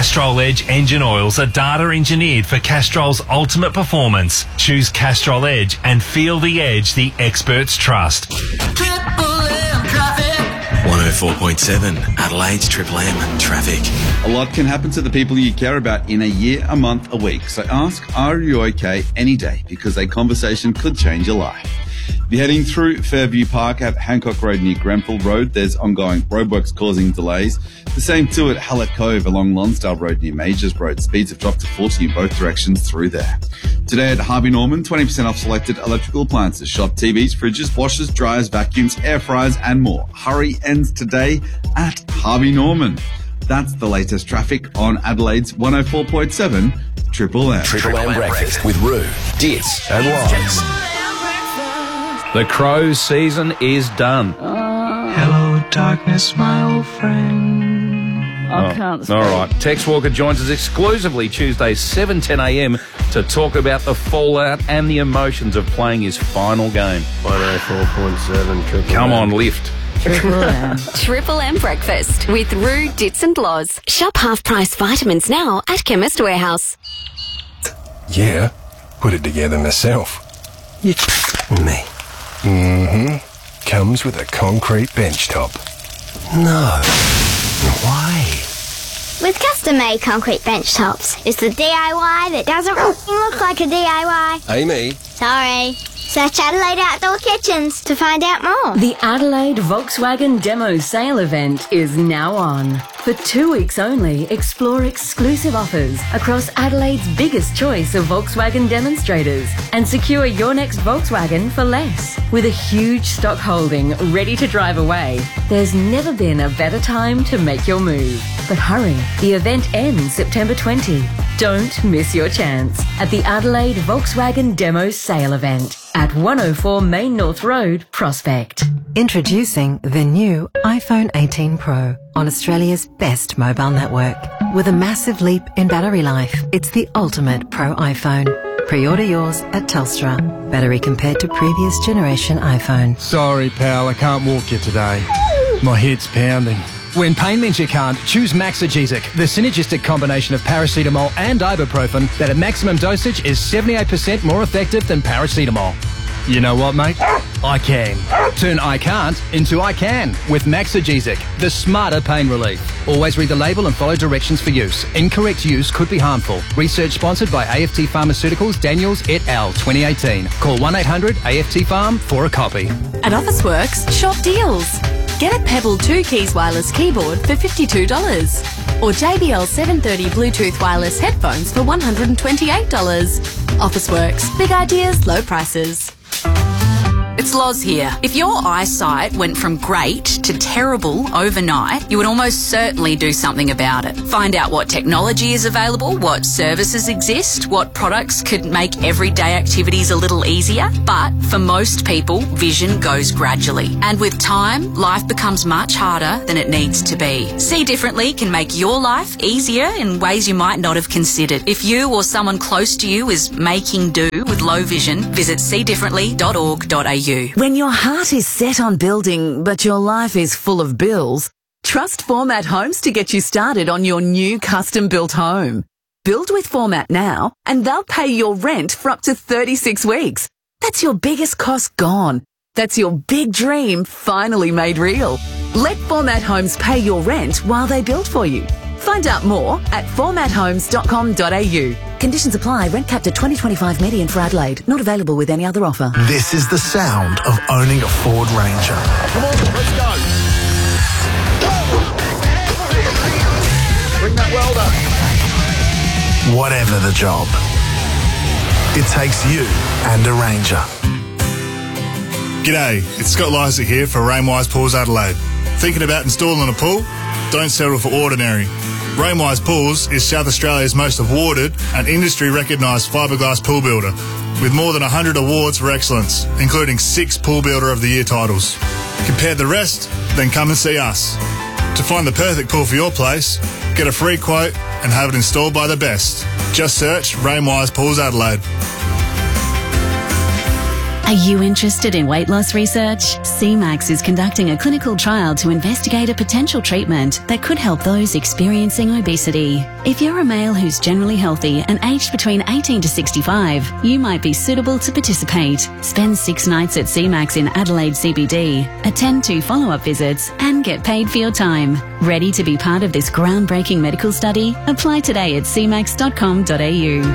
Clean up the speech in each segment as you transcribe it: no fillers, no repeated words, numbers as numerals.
Castrol Edge engine oils are data engineered for Castrol's ultimate performance. Choose Castrol Edge and feel the edge the experts trust. Triple M traffic. 104.7 Adelaide's Triple M traffic. A lot can happen to the people you care about in a year, a month, a week. So ask, are you okay any day? Because a conversation could change your life. If you're heading through Fairview Park at Hancock Road near Grenfell Road, there's ongoing roadworks causing delays. The same too at Hallett Cove along Lonsdale Road near Majors Road. Speeds have dropped to 40 in both directions through there. Today at Harvey Norman, 20% off selected electrical appliances. Shop TVs, fridges, washers, dryers, vacuums, air fryers and more. Hurry ends today at Harvey Norman. That's the latest traffic on Adelaide's 104.7 Triple M. Triple M breakfast with Roo, Dits and Loz. The Crows season is done. Hello, darkness, my old friend. I can't speak. All right. Tex Walker joins us exclusively Tuesdays 7:10 a.m. to talk about the fallout and the emotions of playing his final game. 104.7 Triple Come M. on, lift. Triple M. Triple M breakfast with Roo, Dits and Loz. Shop half-price vitamins now at Chemist Warehouse. Yeah, put it together myself. Me. Comes with a concrete bench top. No. Why? With custom-made concrete bench tops, it's the DIY that doesn't look like a DIY. Amy. Sorry. Search Adelaide Outdoor Kitchens to find out more. The Adelaide Volkswagen Demo Sale event is now on. For 2 weeks only, explore exclusive offers across Adelaide's biggest choice of Volkswagen demonstrators and secure your next Volkswagen for less. With a huge stock holding ready to drive away, there's never been a better time to make your move. But hurry, the event ends September 20. Don't miss your chance at the Adelaide Volkswagen Demo Sale event at 104 Main North Road, Prospect. Introducing the new iPhone 18 Pro on Australia's best mobile network. With a massive leap in battery life, it's the ultimate Pro iPhone. Pre-order yours at Telstra. Battery compared to previous generation iPhone. Sorry, pal, I can't walk you today. My head's pounding. When pain means you can't, choose Maxigesic, the synergistic combination of paracetamol and ibuprofen that at maximum dosage is 78% more effective than paracetamol. You know what, mate? I can. Turn I can't into I can with Maxigesic, the smarter pain relief. Always read the label and follow directions for use. Incorrect use could be harmful. Research sponsored by AFT Pharmaceuticals, Daniels et al. 2018. Call 1-800-AFT-PHARM for a copy. At Officeworks, shop deals. Get a Pebble 2 keys wireless keyboard for $52. Or JBL 730 Bluetooth wireless headphones for $128. Officeworks. Big ideas, low prices. It's Loz here. If your eyesight went from great to terrible overnight, you would almost certainly do something about it. Find out what technology is available, what services exist, what products could make everyday activities a little easier. But for most people, vision goes gradually. And with time, life becomes much harder than it needs to be. See Differently can make your life easier in ways you might not have considered. If you or someone close to you is making do with low vision, visit seedifferently.org.au. When your heart is set on building, but your life is full of bills, trust Format Homes to get you started on your new custom-built home. Build with Format now, and they'll pay your rent for up to 36 weeks. That's your biggest cost gone. That's your big dream finally made real. Let Format Homes pay your rent while they build for you. Find out more at formathomes.com.au. Conditions apply. Rent capped at 2025 median for Adelaide. Not available with any other offer. This is the sound of owning a Ford Ranger. Come on, let's go. Bring that welder. Whatever the job, it takes you and a Ranger. G'day, it's Scott Lysa here for Rainwise Pools Adelaide. Thinking about installing a pool? Don't settle for ordinary. Rainwise Pools is South Australia's most awarded and industry-recognised fiberglass pool builder, with more than 100 awards for excellence, including 6 Pool Builder of the Year titles. Compare the rest, then come and see us. To find the perfect pool for your place, get a free quote and have it installed by the best. Just search Rainwise Pools Adelaide. Are you interested in weight loss research? CMAX is conducting a clinical trial to investigate a potential treatment that could help those experiencing obesity. If you're a male who's generally healthy and aged between 18 to 65, you might be suitable to participate. Spend 6 nights at CMAX in Adelaide CBD, attend 2 follow-up visits and get paid for your time. Ready to be part of this groundbreaking medical study? Apply today at cmax.com.au.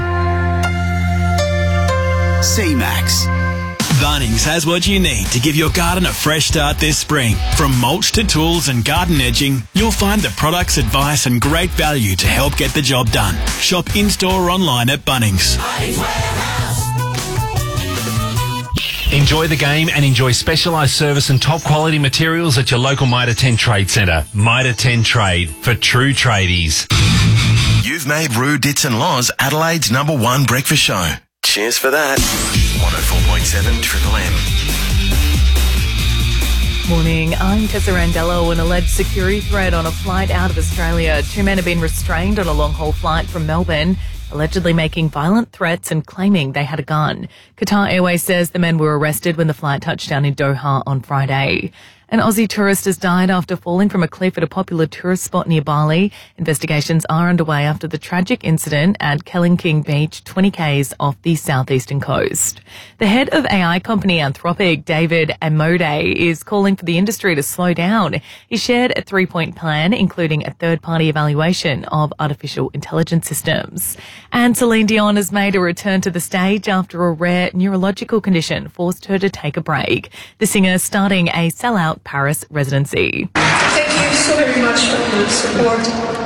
C-Max. Bunnings has what you need to give your garden a fresh start this spring. From mulch to tools and garden edging, you'll find the products, advice and great value to help get the job done. Shop in-store or online at Bunnings. Enjoy the game and enjoy specialised service and top quality materials at your local Mitre 10 Trade Centre. Mitre 10 Trade, for true tradies. You've made Roo, Dits and Loz Adelaide's #1 breakfast show. Cheers for that. 104.7 Triple M. Morning, I'm Tessa Randello. An alleged security threat on a flight out of Australia. 2 men have been restrained on a long-haul flight from Melbourne, allegedly making violent threats and claiming they had a gun. Qatar Airways says the men were arrested when the flight touched down in Doha on Friday. An Aussie tourist has died after falling from a cliff at a popular tourist spot near Bali. Investigations are underway after the tragic incident at Kelingking Beach, 20 k's off the southeastern coast. The head of AI company Anthropic, David Amodei, is calling for the industry to slow down. He shared a 3-point plan, including a third-party evaluation of artificial intelligence systems. And Celine Dion has made a return to the stage after a rare neurological condition forced her to take a break. The singer is starting a sellout Paris residency. Thank you so very much for your support,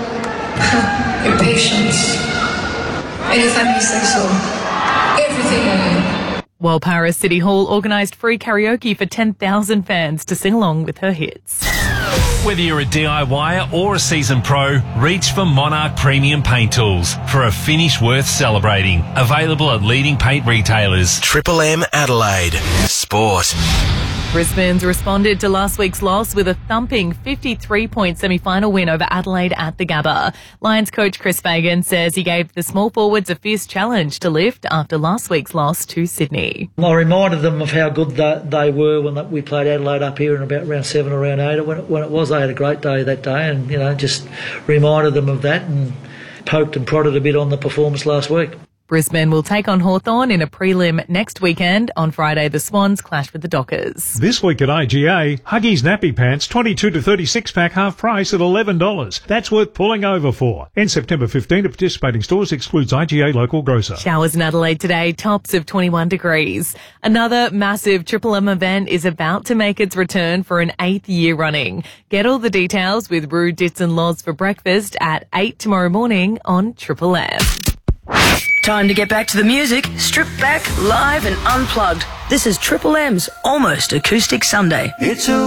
your patience, and if I may say so, everything I am. While Paris City Hall organised free karaoke for 10,000 fans to sing along with her hits. Whether you're a DIYer or a seasoned pro, reach for Monarch Premium Paint Tools for a finish worth celebrating. Available at leading paint retailers. Triple M Adelaide. Sport. Brisbane's responded to last week's loss with a thumping 53-point semi-final win over Adelaide at the Gabba. Lions coach Chris Fagan says he gave the small forwards a fierce challenge to lift after last week's loss to Sydney. I reminded them of how good they were when we played Adelaide up here in about round 7 or round 8. When it was, they had a great day that day, and just reminded them of that and poked and prodded a bit on the performance last week. Brisbane will take on Hawthorn in a prelim next weekend. On Friday, the Swans clash with the Dockers. This week at IGA, Huggies Nappy Pants 22 to 36 pack half price at $11. That's worth pulling over for. End September 15 at participating stores, excludes IGA local grocer. Showers in Adelaide today, tops of 21 degrees. Another massive Triple M event is about to make its return for an 8th year running. Get all the details with Roo, Dits and Loz for breakfast at 8 tomorrow morning on Triple M. Time to get back to the music, stripped back, live and unplugged. This is Triple M's Almost Acoustic Sunday. It's a